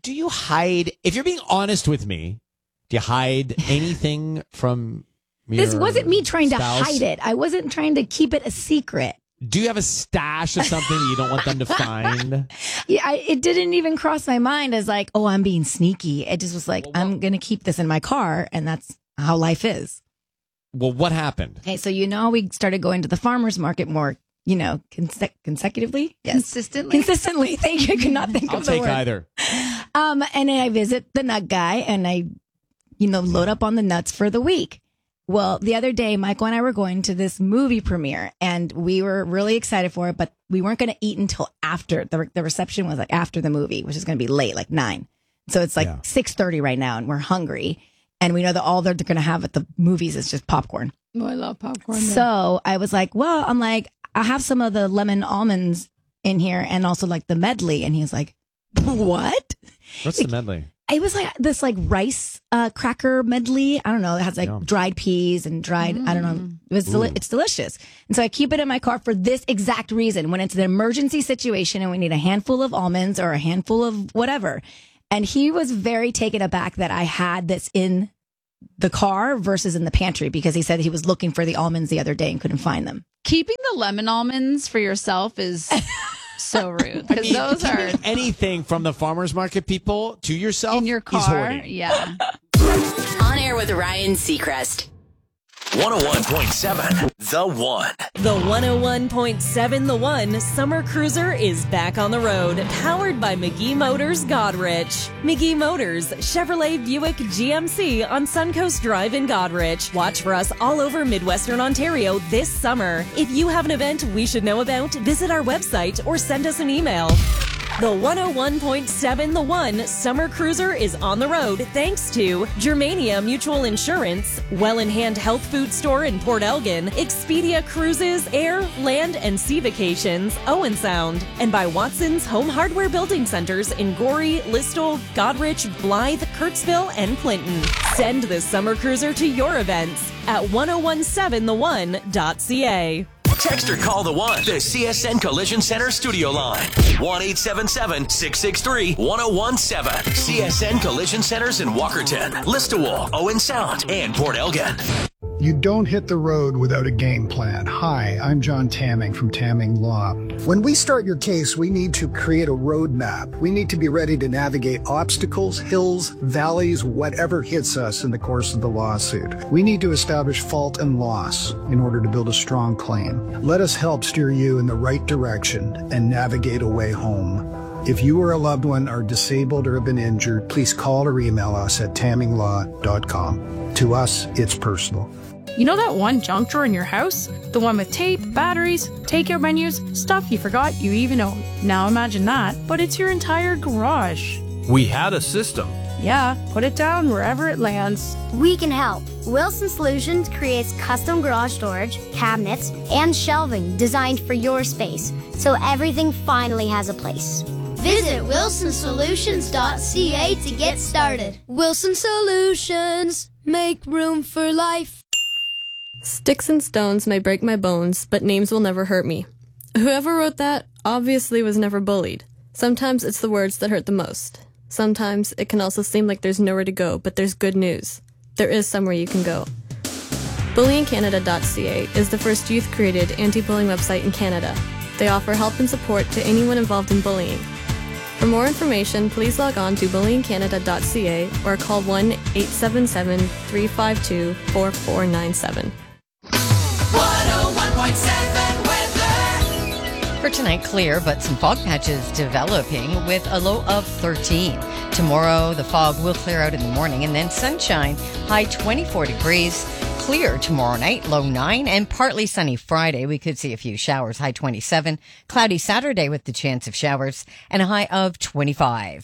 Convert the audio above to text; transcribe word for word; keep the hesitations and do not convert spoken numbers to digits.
do you hide, if you're being honest with me, do you hide anything from your This wasn't me trying spouse? to hide it. I wasn't trying to keep it a secret. Do you have a stash of something that you don't want them to find? Yeah, I, it didn't even cross my mind as like, oh, I'm being sneaky. It just was like, well, I'm going to keep this in my car, and that's how life is. Well, what happened? Okay, so you know we started going to the farmer's market more, you know, conse- consecutively? Yes. Consistently? Consistently. Thank you. I could not think I'll of the take word. either. Um, and then I visit the nut guy, and I, you know, load up on the nuts for the week. Well, the other day, Michael and I were going to this movie premiere, and we were really excited for it, but we weren't going to eat until after. The, the reception was like after the movie, which is going to be late, like nine. So it's like Yeah. six thirty right now, and we're hungry. And we know that all they're going to have at the movies is just popcorn. Oh, I love popcorn. So I was like, well, I'm like, I have some of the lemon almonds in here and also like the medley. And he's like, what? What's the medley? It was like this like rice uh, cracker medley. I don't know. It has like Yum. dried peas and dried, I don't know. It was deli- it's delicious. And so I keep it in my car for this exact reason. When it's an emergency situation and we need a handful of almonds or a handful of whatever. And he was very taken aback that I had this in the car versus in the pantry because he said he was looking for the almonds the other day and couldn't find them. Keeping the lemon almonds for yourself is so rude because I mean, those are keeping anything from the farmer's market people to yourself in your is car. hoarding. Yeah. On air with Ryan Seacrest. one oh one point seven The One. The one oh one point seven The One Summer Cruiser is back on the road, powered by McGee Motors Godrich. McGee Motors, Chevrolet, Buick, G M C on Suncoast Drive in Godrich. Watch for us all over Midwestern Ontario this summer. If you have an event we should know about, visit our website or send us an email. The one oh one point seven The One Summer Cruiser is on the road thanks to Germania Mutual Insurance, Well in Hand Health Food Store in Port Elgin, Expedia Cruises, Air, Land, and Sea Vacations, Owen Sound, and by Watson's Home Hardware Building Centers in Gorey, Listowel, Godrich, Blythe, Kirksville, and Clinton. Send the Summer Cruiser to your events at ten seventeen the one dot c a. Text or call the One, the C S N Collision Center studio line. one eight seven seven, six six three, one oh one seven. C S N Collision Centers in Walkerton, Listowel, Owen Sound, and Port Elgin. You don't hit the road without a game plan. Hi, I'm John Tamming from Tamming Law. When we start your case, we need to create a roadmap. We need to be ready to navigate obstacles, hills, valleys, whatever hits us in the course of the lawsuit. We need to establish fault and loss in order to build a strong claim. Let us help steer you in the right direction and navigate a way home. If you or a loved one are disabled or have been injured, please call or email us at tamming law dot com. To us, it's personal. You know that one junk drawer in your house? The one with tape, batteries, takeout menus, stuff you forgot you even owned. Now imagine that, but it's your entire garage. We had a system. Yeah, put it down wherever it lands. We can help. Wilson Solutions creates custom garage storage, cabinets, and shelving designed for your space, so everything finally has a place. Visit wilson solutions dot c a to get started. Wilson Solutions, make room for life. Sticks and stones may break my bones, but names will never hurt me. Whoever wrote that obviously was never bullied. Sometimes it's the words that hurt the most. Sometimes it can also seem like there's nowhere to go, but there's good news. There is somewhere you can go. bullying canada dot c a is the first youth-created anti-bullying website in Canada. They offer help and support to anyone involved in bullying. For more information, please log on to bullying canada dot c a or call one eight seven seven, three five two, four four nine seven. one oh one point seven weather. For tonight, clear, but some fog patches developing with a low of thirteen. Tomorrow, the fog will clear out in the morning and then sunshine, high twenty-four degrees. Clear tomorrow night, low nine, and partly sunny Friday. We could see a few showers, high twenty-seven. Cloudy Saturday with the chance of showers and a high of twenty-five.